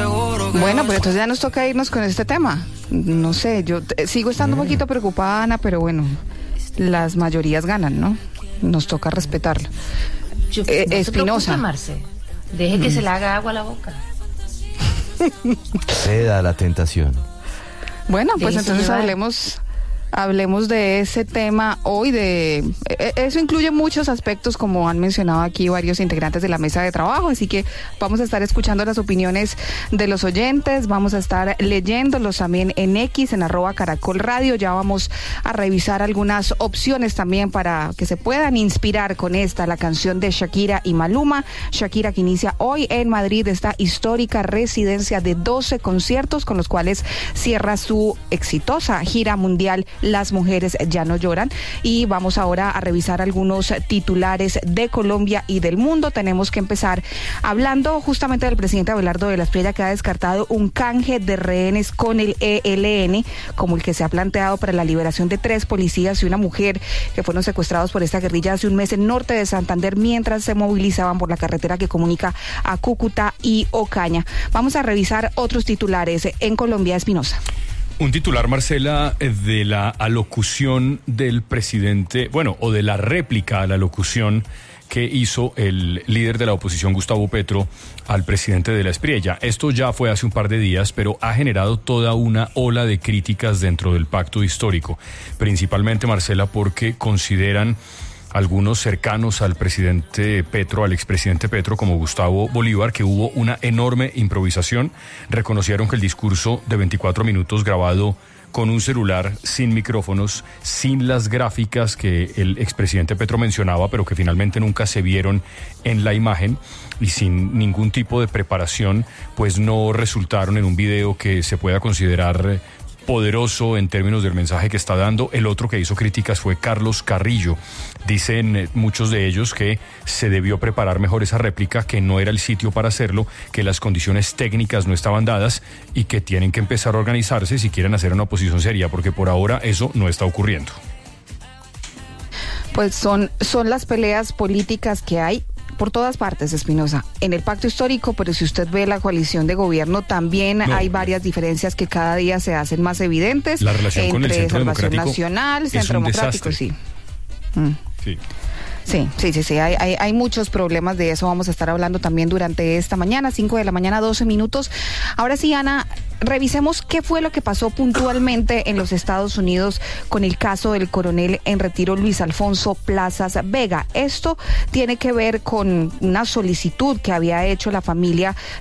Bueno, pero entonces ya nos toca irnos con este tema. No sé, yo sigo estando un poquito preocupada, Ana, pero bueno, las mayorías ganan, ¿no? Nos toca respetarlo. Espinosa. Deje que se le haga agua a la boca. Ceda la tentación. Bueno, pues entonces hablemos de ese tema hoy. Eso incluye muchos aspectos, como han mencionado aquí varios integrantes de la mesa de trabajo, así que vamos a estar escuchando las opiniones de los oyentes, vamos a estar leyéndolos también en X, en @CaracolRadio. Ya vamos a revisar algunas opciones también para que se puedan inspirar con la canción de Shakira y Maluma. Shakira, que inicia hoy en Madrid esta histórica residencia de 12 conciertos, con los cuales cierra su exitosa gira mundial Las Mujeres Ya No Lloran. Y vamos ahora a revisar algunos titulares de Colombia y del mundo. Tenemos que empezar hablando justamente del presidente Abelardo de la Espriella, que ha descartado un canje de rehenes con el ELN, como el que se ha planteado para la liberación de 3 policías y una mujer que fueron secuestrados por esta guerrilla hace un mes en norte de Santander, mientras se movilizaban por la carretera que comunica a Cúcuta y Ocaña. Vamos a revisar otros titulares en Colombia. Espinosa. Un titular, Marcela, de la alocución del presidente, o de la réplica a la alocución que hizo el líder de la oposición, Gustavo Petro, al presidente de la Espriella. Esto ya fue hace un par de días, pero ha generado toda una ola de críticas dentro del pacto histórico, principalmente, Marcela, porque consideran algunos cercanos al presidente Petro, al expresidente Petro, como Gustavo Bolívar, que hubo una enorme improvisación. Reconocieron que el discurso de 24 minutos grabado con un celular, sin micrófonos, sin las gráficas que el expresidente Petro mencionaba, pero que finalmente nunca se vieron en la imagen, y sin ningún tipo de preparación, pues no resultaron en un video que se pueda considerar poderoso en términos del mensaje que está dando. El otro que hizo críticas fue Carlos Carrillo. Dicen muchos de ellos que se debió preparar mejor esa réplica, que no era el sitio para hacerlo, que las condiciones técnicas no estaban dadas y que tienen que empezar a organizarse si quieren hacer una oposición seria, porque por ahora eso no está ocurriendo. Pues son las peleas políticas que hay por todas partes, Espinosa, en el pacto histórico, pero si usted ve la coalición de gobierno, también hay varias diferencias que cada día se hacen más evidentes. La relación con el Centro Democrático Nacional, Centro Democrático, sí. Sí. Sí, hay muchos problemas de eso. Vamos a estar hablando también durante esta mañana, 5 de la mañana, 12 minutos. Ahora sí, Ana, revisemos qué fue lo que pasó puntualmente en los Estados Unidos con el caso del coronel en retiro Luis Alfonso Plazas Vega. Esto tiene que ver con una solicitud que había hecho la familia